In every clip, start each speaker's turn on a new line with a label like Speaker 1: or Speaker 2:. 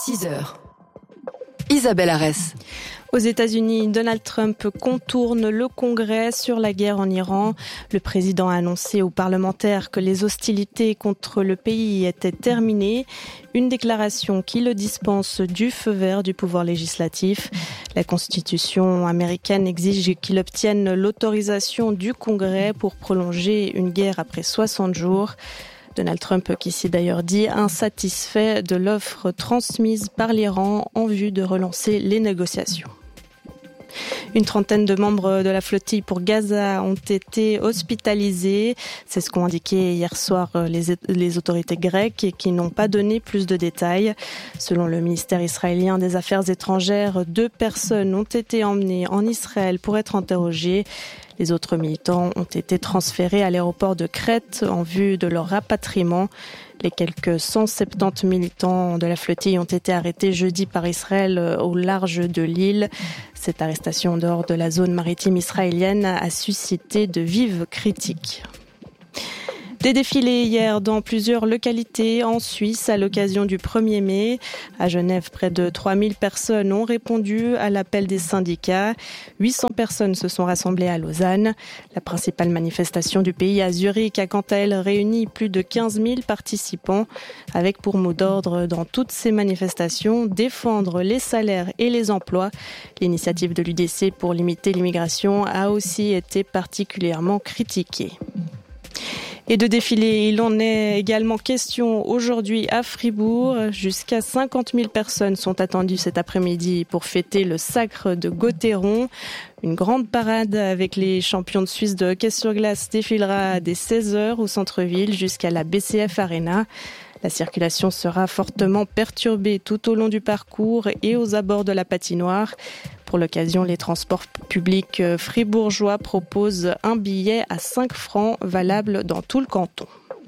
Speaker 1: 6 heures. Isabelle Arès.
Speaker 2: Aux États-Unis, Donald Trump contourne le Congrès sur la guerre en Iran. Le président a annoncé aux parlementaires que les hostilités contre le pays étaient terminées. Une déclaration qui le dispense du feu vert du pouvoir législatif. La Constitution américaine exige qu'il obtienne l'autorisation du Congrès pour prolonger une guerre après 60 jours. Donald Trump qui s'est d'ailleurs dit insatisfait de l'offre transmise par l'Iran en vue de relancer les négociations. Une trentaine de membres de la flottille pour Gaza ont été hospitalisés. C'est ce qu'ont indiqué hier soir les autorités grecques et qui n'ont pas donné plus de détails. Selon le ministère israélien des Affaires étrangères, 2 personnes ont été emmenées en Israël pour être interrogées. Les autres militants ont été transférés à l'aéroport de Crète en vue de leur rapatriement. Les quelques 170 militants de la flottille ont été arrêtés jeudi par Israël au large de l'île. Cette arrestation en dehors de la zone maritime israélienne a suscité de vives critiques. Des défilés hier dans plusieurs localités en Suisse à l'occasion du 1er mai. À Genève, près de 3000 personnes ont répondu à l'appel des syndicats. 800 personnes se sont rassemblées à Lausanne. La principale manifestation du pays à Zurich a quant à elle réuni plus de 15 000 participants, avec pour mot d'ordre dans toutes ces manifestations défendre les salaires et les emplois. L'initiative de l'UDC pour limiter l'immigration a aussi été particulièrement critiquée. Et de défilé, il en est également question aujourd'hui à Fribourg. Jusqu'à 50 000 personnes sont attendues cet après-midi pour fêter le sacre de Gauthieron. Une grande parade avec les champions de Suisse de hockey sur glace défilera dès 16h au centre-ville jusqu'à la BCF Arena. La circulation sera fortement perturbée tout au long du parcours et aux abords de la patinoire. Pour l'occasion, les transports publics fribourgeois proposent un billet à 5 francs valable dans tout le canton.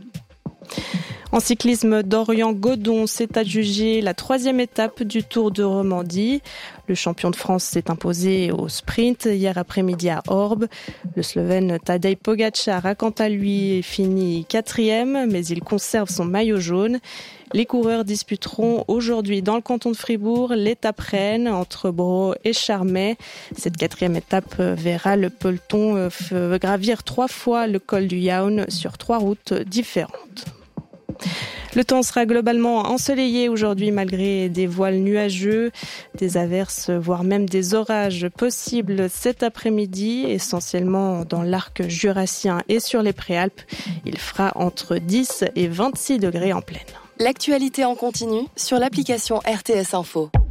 Speaker 2: En cyclisme, Dorian Godon s'est adjugé la 3e étape du Tour de Romandie. Le champion de France s'est imposé au sprint hier après-midi à Orbe. Le Slovène Tadej Pogačar a quant à lui fini 4e, mais il conserve son maillot jaune. Les coureurs disputeront aujourd'hui dans le canton de Fribourg l'étape reine entre Bro et Charmey. Cette 4e étape verra le peloton gravir 3 fois le col du Jaun sur 3 routes différentes. Le temps sera globalement ensoleillé aujourd'hui malgré des voiles nuageux, des averses, voire même des orages possibles cet après-midi, essentiellement dans l'arc jurassien et sur les Préalpes. Il fera entre 10 et 26 degrés en plaine.
Speaker 1: L'actualité en continu sur l'application RTS Info.